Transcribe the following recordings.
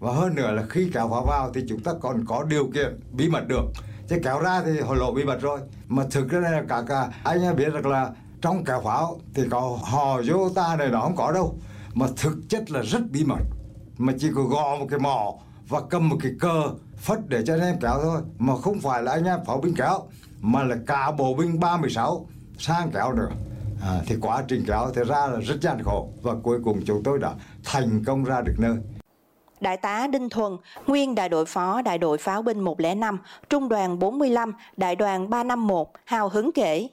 Và hơn nữa là khi kéo pháo vào thì chúng ta còn có điều kiện bí mật được, chứ kéo ra thì họ lộ bí mật rồi. Mà thực ra là cả anh biết được là trong kéo pháo thì có hò vô ta này nó không có đâu, mà thực chất là rất bí mật, mà chỉ có gõ một cái mỏ và cầm một cái cờ phất để cho anh em kéo thôi, mà không phải là anh em pháo binh kéo, mà là cả bộ binh 36 sang kéo nữa. Thì quá trình kéo thì ra là rất gian khổ, và cuối cùng chúng tôi đã thành công ra được nơi. Đại tá Đinh Thuần, nguyên đại đội phó đại đội pháo binh 105, trung đoàn 45, đại đoàn 351, hào hứng kể.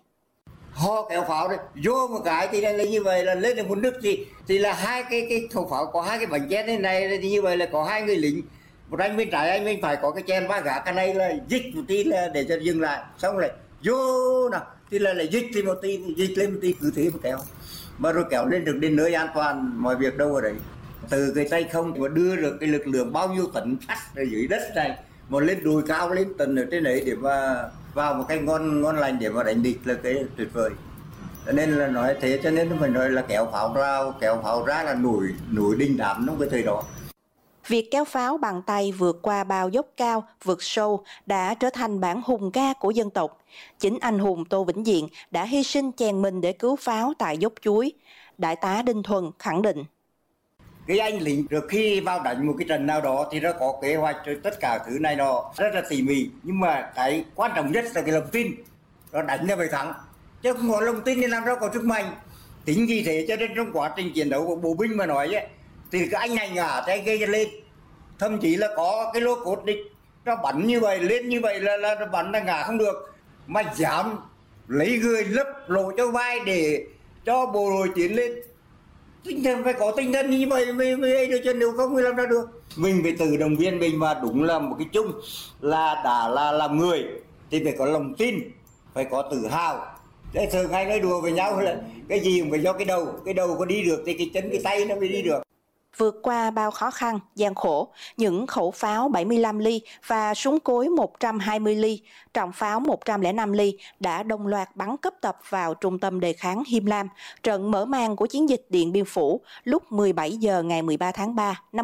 Họ kéo pháo đấy, vô một cái thì là như vậy là lên được một nước thì là hai cái khẩu pháo có hai cái bánh chén thế này, thì như vậy là có hai người lính, một anh bên trái anh bên phải có cái chén ba gã, cái này là dịch một tí là để cho dừng lại, xong rồi vô nào thì là dịch lên một tí, dịch lên một tí, cứ thế mà kéo, mà rồi kéo lên được đến nơi an toàn, mọi việc đâu ở đấy. Từ cái tay không mà đưa được cái lực lượng bao nhiêu tấn sắt ở dưới đất này mà lên đùi cao lên tận ở trên đấy để mà vào một cái ngon lành để mà đánh địch là cái tuyệt vời. Cho nên là nói thế, cho nên mình nói là kéo pháo ra là nổi đình đám trong cái thời đó. Việc kéo pháo bằng tay vượt qua bao dốc cao, vượt sâu đã trở thành bản hùng ca của dân tộc. Chính anh hùng Tô Vĩnh Diện đã hy sinh chèn mình để cứu pháo tại dốc Chuối. Đại tá Đinh Thuần khẳng định. Cái anh lính trước khi vào đánh một cái trận nào đó thì nó có kế hoạch rồi tất cả thứ này nó rất là tỉ mỉ, nhưng mà cái quan trọng nhất là cái lòng tin, nó đánh là phải thắng, chứ không có lòng tin thì làm sao có sức mạnh. Tính vì thế cho nên trong quá trình chiến đấu của bộ binh mà nói ấy, thì cái anh này ngả tay gây lên, thậm chí là có cái lô cốt địch nó bắn như vậy lên như vậy là nó bắn là ngả không được, mà dám lấy người lấp lộ cho vai để cho bộ đội tiến lên. Tinh thần phải có tinh thần như vậy mới được, chứ nếu không thì làm ra được. Mình phải tự động viên mình, mà đúng là một cái chung là đã là làm người thì phải có lòng tin, phải có tự hào. Thế thường hay nói đùa với nhau là cái gì cũng phải do cái đầu có đi được thì cái chân cái tay nó mới đi được. Vượt qua bao khó khăn, gian khổ, những khẩu pháo 75 ly và súng cối 120 ly, trọng pháo 105 ly đã đồng loạt bắn cấp tập vào trung tâm đề kháng Him Lam, trận mở màn của chiến dịch Điện Biên Phủ lúc 17 giờ ngày 13 tháng 3 năm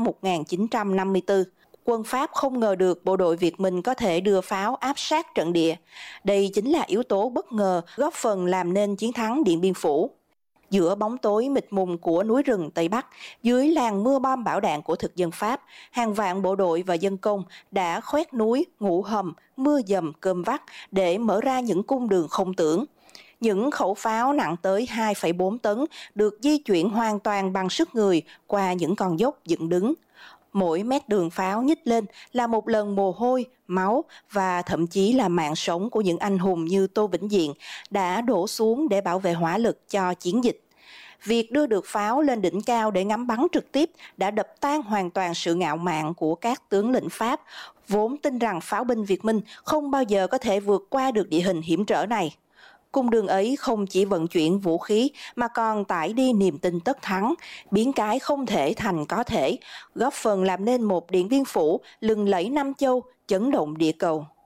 1954. Quân Pháp không ngờ được bộ đội Việt Minh có thể đưa pháo áp sát trận địa. Đây chính là yếu tố bất ngờ góp phần làm nên chiến thắng Điện Biên Phủ. Giữa bóng tối mịt mùng của núi rừng Tây Bắc, dưới làn mưa bom bão đạn của thực dân Pháp, hàng vạn bộ đội và dân công đã khoét núi, ngủ hầm, mưa dầm cơm vắt để mở ra những cung đường không tưởng. Những khẩu pháo nặng tới 2,4 tấn được di chuyển hoàn toàn bằng sức người qua những con dốc dựng đứng. Mỗi mét đường pháo nhích lên là một lần mồ hôi, máu và thậm chí là mạng sống của những anh hùng như Tô Vĩnh Diện đã đổ xuống để bảo vệ hỏa lực cho chiến dịch. Việc đưa được pháo lên đỉnh cao để ngắm bắn trực tiếp đã đập tan hoàn toàn sự ngạo mạn của các tướng lĩnh Pháp, vốn tin rằng pháo binh Việt Minh không bao giờ có thể vượt qua được địa hình hiểm trở này. Cung đường ấy không chỉ vận chuyển vũ khí mà còn tải đi niềm tin tất thắng, biến cái không thể thành có thể, góp phần làm nên một Điện Biên Phủ lừng lẫy Nam Châu, chấn động địa cầu.